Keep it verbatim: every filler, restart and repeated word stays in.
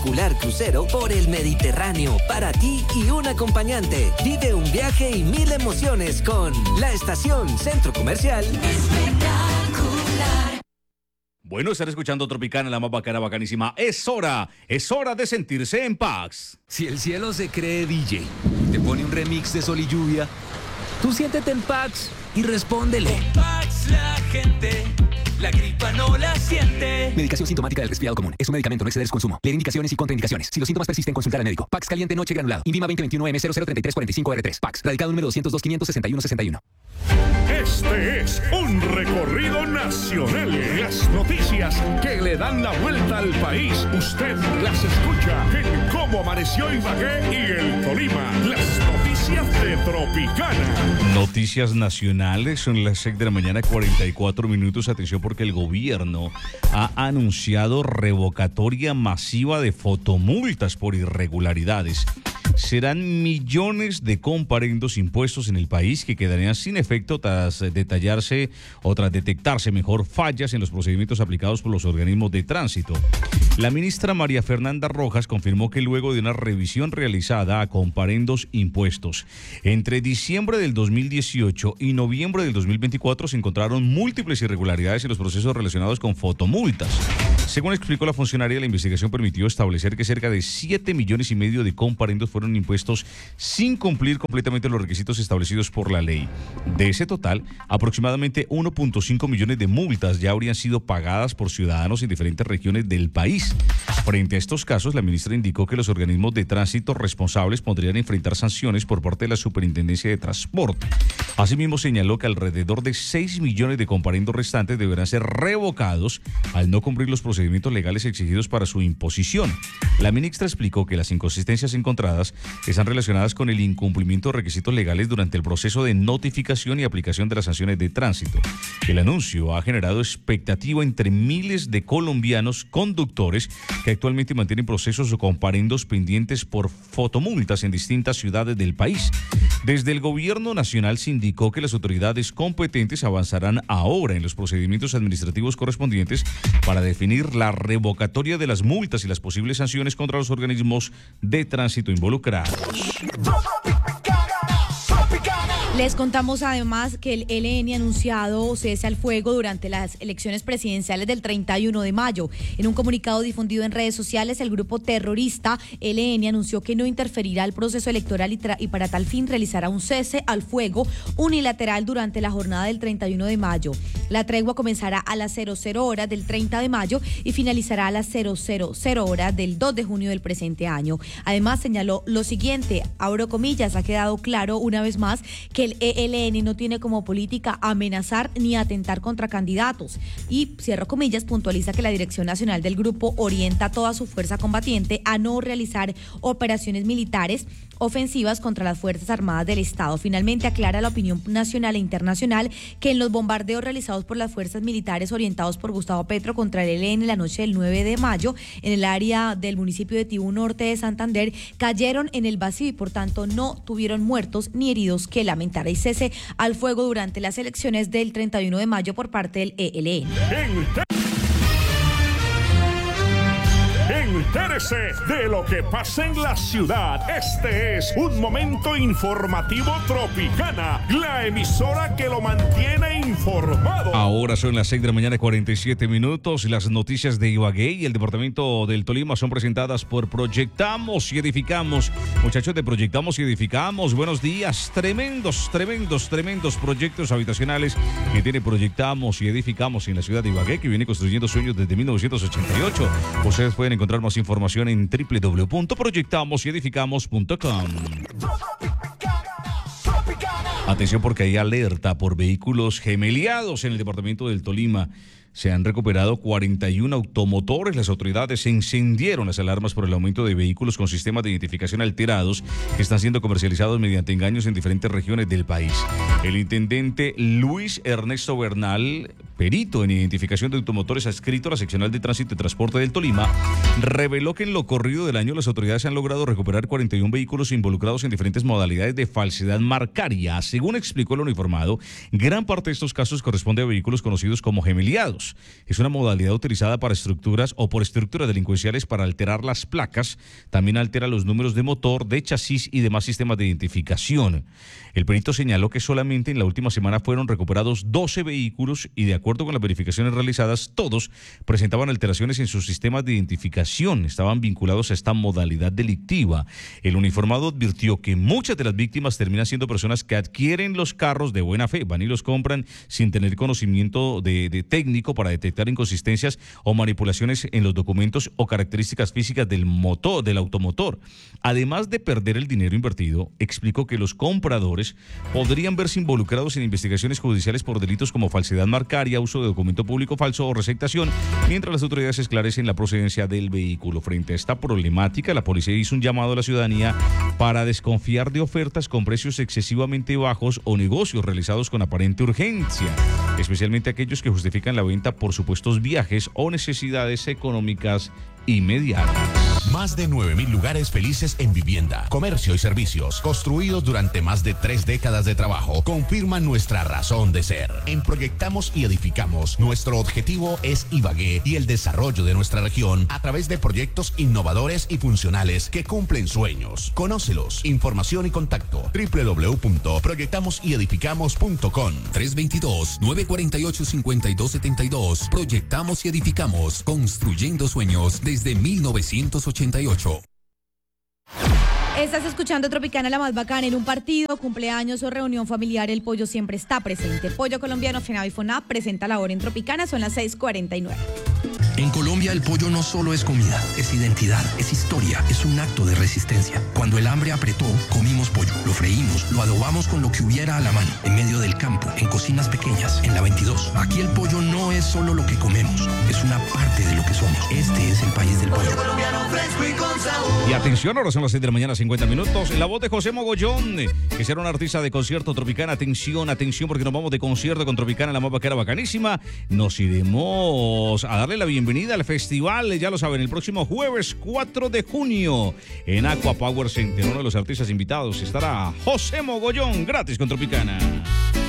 espectacular crucero por el Mediterráneo para ti y un acompañante. Vive un viaje y mil emociones con La Estación Centro Comercial. Espectacular. Bueno, estar escuchando Tropicana, la más bacana, bacanísima. Es hora, es hora de sentirse en Pax. Si el cielo se cree D J, te pone un remix de Sol y Lluvia, tú siéntete en Pax y respóndele. En Pax la gente, la gripa no la siente. Medicación sintomática del resfriado común. Es un medicamento, no exceder su consumo. Leer indicaciones y contraindicaciones. Si los síntomas persisten, consultar al médico. Pax caliente noche granulado. Invima veinte veintiuno M cero cero treinta y tres cuarenta y cinco R tres. Pax. Radicado número doscientos dos, quinientos sesenta y uno sesenta y uno. Este es un recorrido nacional. Las noticias que le dan la vuelta al país. Usted las escucha en Cómo Amaneció Ibagué y el Tolima. Las noticias de Tropicana. Noticias nacionales, son las seis de la mañana, cuarenta y cuatro minutos. Atención porque el gobierno ha anunciado revocatoria masiva de fotomultas por irregularidades. Serán millones de comparendos impuestos en el país que quedarían sin efecto tras detallarse o tras detectarse mejor fallas en los procedimientos aplicados por los organismos de tránsito. La ministra María Fernanda Rojas confirmó que luego de una revisión realizada a comparendos impuestos entre diciembre del dos mil dieciocho y noviembre del dos mil veinticuatro se encontraron múltiples irregularidades en los procesos relacionados con fotomultas. Según explicó la funcionaria, la investigación permitió establecer que cerca de siete millones y medio de comparendos fueron impuestos sin cumplir completamente los requisitos establecidos por la ley. De ese total, aproximadamente uno punto cinco millones de multas ya habrían sido pagadas por ciudadanos en diferentes regiones del país. Frente a estos casos, la ministra indicó que los organismos de tránsito responsables podrían enfrentar sanciones por parte de la Superintendencia de Transporte. Asimismo, señaló que alrededor de seis millones de comparendos restantes deberán ser revocados al no cumplir los procedimientos legales exigidos para su imposición. La ministra explicó que las inconsistencias encontradas están relacionadas con el incumplimiento de requisitos legales durante el proceso de notificación y aplicación de las sanciones de tránsito. El anuncio ha generado expectativa entre miles de colombianos conductores que actualmente mantienen procesos o comparendos pendientes por fotomultas en distintas ciudades del país. Desde el gobierno nacional se indicó que las autoridades competentes avanzarán ahora en los procedimientos administrativos correspondientes para definir la revocatoria de las multas y las posibles sanciones contra los organismos de tránsito involucrados. Les contamos además que el E L N ha anunciado cese al fuego durante las elecciones presidenciales del treinta y uno de mayo. En un comunicado difundido en redes sociales, el grupo terrorista E L N anunció que no interferirá el proceso electoral y, tra- y para tal fin realizará un cese al fuego unilateral durante la jornada del treinta y uno de mayo. La tregua comenzará a las cero cero horas del treinta de mayo y finalizará a las cero cero cero horas del dos de junio del presente año. Además, señaló lo siguiente, abro comillas, ha quedado claro una vez más que el E L N no tiene como política amenazar ni atentar contra candidatos. Y, cierro comillas, puntualiza que la Dirección Nacional del Grupo orienta a toda su fuerza combatiente a no realizar operaciones militares ofensivas contra las Fuerzas Armadas del Estado. Finalmente, aclara la opinión nacional e internacional que en los bombardeos realizados por las fuerzas militares orientados por Gustavo Petro contra el E L N la noche del nueve de mayo en el área del municipio de Tibú Norte de Santander cayeron en el vacío y por tanto no tuvieron muertos ni heridos que lamentar. Y cese al fuego durante las elecciones del treinta y uno de mayo por parte del E L N. Entérese de lo que pasa en la ciudad. Este es un momento informativo Tropicana, la emisora que lo mantiene informado. Ahora son las seis de la mañana, cuarenta y siete minutos. Las noticias de Ibagué y el departamento del Tolima son presentadas por Proyectamos y Edificamos. Muchachos de Proyectamos y Edificamos, buenos días. Tremendos, tremendos, tremendos proyectos habitacionales que tiene Proyectamos y Edificamos en la ciudad de Ibagué, que viene construyendo sueños desde mil novecientos ochenta y ocho. Ustedes pueden encontrar más información en doble u doble u doble u punto proyectamos y edificamos punto com. Atención porque hay alerta por vehículos gemeliados en el departamento del Tolima. Se han recuperado cuarenta y uno automotores. Las autoridades encendieron las alarmas por el aumento de vehículos con sistemas de identificación alterados que están siendo comercializados mediante engaños en diferentes regiones del país. El intendente Luis Ernesto Bernal perito en identificación de automotores adscrito a la seccional de tránsito y transporte del Tolima, reveló que en lo corrido del año las autoridades han logrado recuperar cuarenta y un vehículos involucrados en diferentes modalidades de falsedad marcaria. Según explicó el uniformado, gran parte de estos casos corresponde a vehículos conocidos como gemeliados. Es una modalidad utilizada para estructuras o por estructuras delincuenciales para alterar las placas. También altera los números de motor, de chasis y demás sistemas de identificación. El perito señaló que solamente en la última semana fueron recuperados doce vehículos y de acuerdo con las verificaciones realizadas, todos presentaban alteraciones en sus sistemas de identificación, estaban vinculados a esta modalidad delictiva. El uniformado advirtió que muchas de las víctimas terminan siendo personas que adquieren los carros de buena fe, van y los compran sin tener conocimiento de, de técnico para detectar inconsistencias o manipulaciones en los documentos o características físicas del motor, del automotor. Además de perder el dinero invertido, explicó que los compradores podrían verse involucrados en investigaciones judiciales por delitos como falsedad marcaria, uso de documento público falso o receptación, mientras las autoridades esclarecen la procedencia del vehículo. Frente a esta problemática, la policía hizo un llamado a la ciudadanía para desconfiar de ofertas con precios excesivamente bajos o negocios realizados con aparente urgencia, especialmente aquellos que justifican la venta por supuestos viajes o necesidades económicas inmediatas. Más de nueve mil lugares felices en vivienda, comercio y servicios, construidos durante más de tres décadas de trabajo, confirman nuestra razón de ser. En Proyectamos y Edificamos, nuestro objetivo es Ibagué y el desarrollo de nuestra región a través de proyectos innovadores y funcionales que cumplen sueños. Conócelos. Información y contacto doble u doble u doble u punto proyectamos y edificamos punto com. tres dos dos, nueve cuatro ocho, cinco dos siete dos. Proyectamos y Edificamos, construyendo sueños desde mil novecientos ochenta y ocho. Estás escuchando Tropicana, la más bacana. En un partido, cumpleaños o reunión familiar, el pollo siempre está presente. El pollo colombiano FENAVI y FONAP presenta la hora en Tropicana, son las seis cuarenta y nueve. En Colombia el pollo no solo es comida, es identidad, es historia, es un acto de resistencia. Cuando el hambre apretó, comimos pollo, lo freímos, lo adobamos con lo que hubiera a la mano, en medio del campo, en cocinas pequeñas, en la veintidós. Aquí el pollo no es solo lo que comemos, es una parte de lo que somos. Este es el país del pollo. Y atención, ahora son las seis de la mañana, cincuenta minutos. En la voz de José Mogollón, que será un artista de concierto Tropicana. Atención, atención, porque nos vamos de concierto con Tropicana, la más bacana, bacanísima. Nos iremos a darle la bienvenida al festival, ya lo saben, el próximo jueves cuatro de junio en Aqua Power Center. Uno de los artistas invitados estará José Mogollón, gratis con Tropicana.